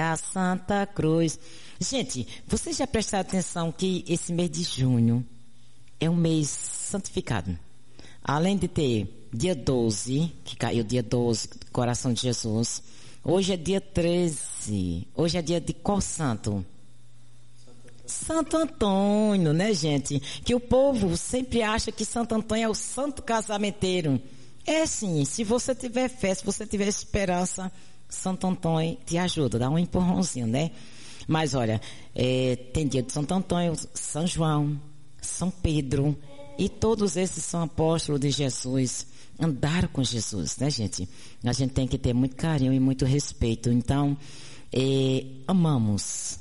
a Santa Cruz. Gente, vocês já prestaram atenção que esse mês de junho é um mês santificado? Além de ter dia 12, que caiu dia 12, Coração de Jesus, hoje é dia 13. Hoje é dia de qual santo? Santo Antônio, né, gente? Que o povo sempre acha que Santo Antônio é o santo casamenteiro. É sim, se você tiver fé, se você tiver esperança, Santo Antônio te ajuda, dá um empurrãozinho, né? Mas olha, tem dia de Santo Antônio, São João, São Pedro, e todos esses são apóstolos de Jesus, andaram com Jesus, né, gente? A gente tem que ter muito carinho e muito respeito. Então, amamos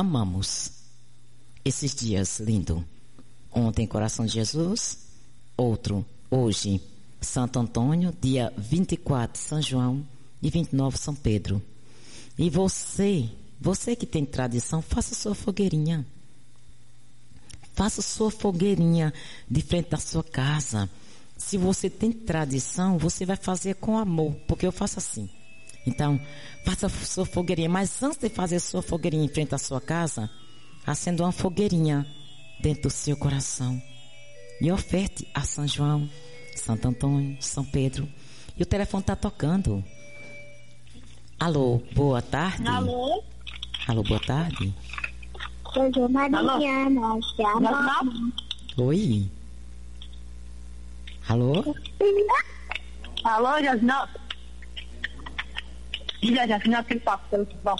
esses dias lindos. Ontem, Coração de Jesus, outro, hoje, Santo Antônio, dia 24, São João, e 29, São Pedro. E você que tem tradição, faça sua fogueirinha. Faça sua fogueirinha de frente da sua casa. Se você tem tradição, você vai fazer com amor, porque eu faço assim. Então, faça sua fogueirinha. Mas antes de fazer sua fogueirinha em frente à sua casa, acenda uma fogueirinha dentro do seu coração. E oferte a São João, Santo Antônio, São Pedro. E o telefone está tocando. Alô, boa tarde. Alô, boa tarde. sou Mariana. Oi. Alô? Alô, Jasmine. Diga, Jasmine, aquele papo pelo futebol.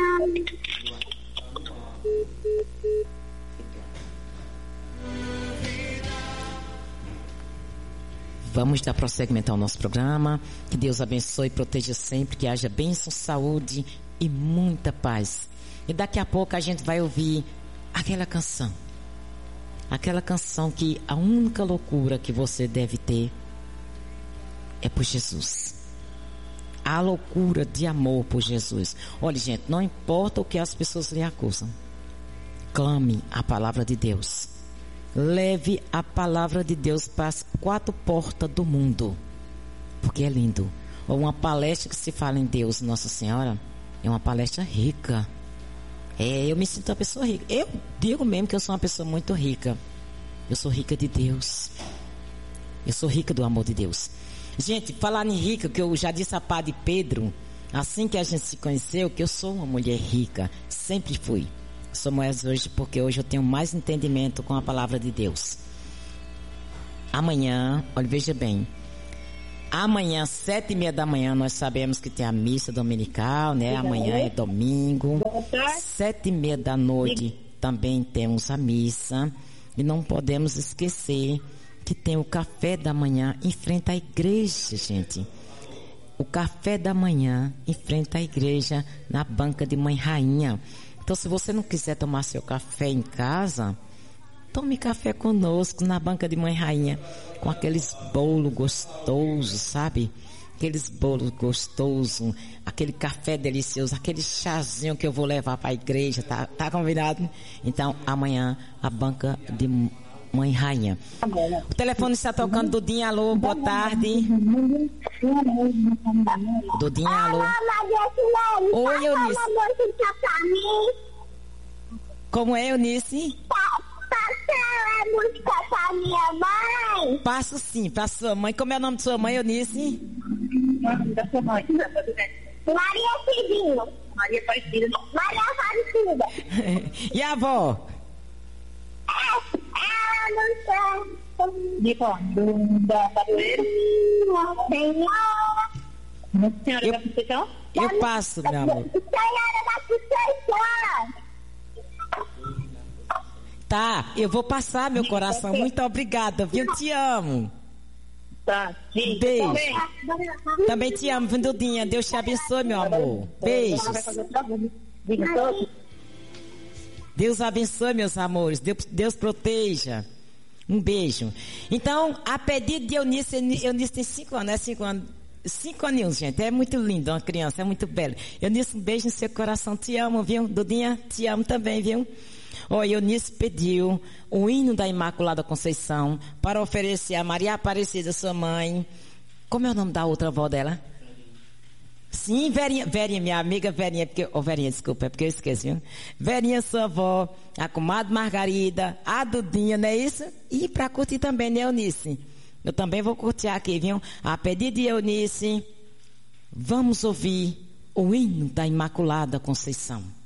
Vamos dar prosseguimento ao nosso programa. Que Deus abençoe e proteja sempre. Que haja bênção, saúde e muita paz. E daqui a pouco a gente vai ouvir aquela canção. Aquela canção que a única loucura que você deve ter é por Jesus. A loucura de amor por Jesus. Olha, gente, não importa o que as pessoas lhe acusam. Clame a palavra de Deus. Leve a palavra de Deus para as 4 portas do mundo. Porque é lindo. Ou uma palestra que se fala em Deus, Nossa Senhora, é uma palestra rica. Eu me sinto uma pessoa rica. Eu digo mesmo que eu sou uma pessoa muito rica. Eu sou rica de Deus. Eu sou rica do amor de Deus. Gente, falar em rica, que eu já disse a Padre Pedro, assim que a gente se conheceu, que eu sou uma mulher rica. Sempre fui. Sou mais hoje porque hoje eu tenho mais entendimento com a palavra de Deus. Amanhã, olha, veja bem. Amanhã, 7:30 da manhã, nós sabemos que tem a missa dominical, né? Amanhã é domingo. 7:30 da noite também temos a missa. E não podemos esquecer que tem o café da manhã em frente à igreja, gente. O café da manhã em frente à igreja, na banca de Mãe Rainha. Então, se você não quiser tomar seu café em casa, tome café conosco na banca de Mãe Rainha, com aqueles bolos gostosos, sabe? Aqueles bolos gostosos, aquele café delicioso, aquele chazinho que eu vou levar para a igreja, tá combinado? Então, amanhã, a banca de Mãe Rainha. O telefone está tocando. Dudinha, alô, boa tarde. Dudinha, alô. Oi, Eunice. Como é, Eunice? Passou a música pra minha mãe? Passo sim, pra sua mãe. Como é o nome de sua mãe, Eunice? Da sua mãe. Maria Cidinho. Maria Aparecida. Maria Aparecida. E a avó? Ela não sei. De qual? Da Padroeira? Senhora da Conceição? Eu passo, meu amor. Senhora da Conceição. Tá, eu vou passar, meu coração. Muito obrigada, viu? Te amo. Tá, sim. Beijo. Também te amo, viu, Dudinha? Deus te abençoe, meu amor. Beijos. Deus abençoe, meus amores. Deus proteja. Um beijo. Então, a pedido de Eunice tem 5 anos, 5 aninhos, gente. É muito lindo, uma criança, é muito bela. Eunice, um beijo no seu coração. Te amo, viu? Dudinha, te amo também, viu? Eunice pediu o hino da Imaculada Conceição para oferecer a Maria Aparecida, sua mãe. Como é o nome da outra avó dela? Sim, Verinha, minha amiga Verinha, Verinha, desculpa, é porque eu esqueci, viu? Verinha, sua avó, a comadre Margarida, a Dudinha, não é isso? E para curtir também, né, Eunice? Eu também vou curtir aqui, viu? A pedido de Eunice, vamos ouvir o hino da Imaculada Conceição.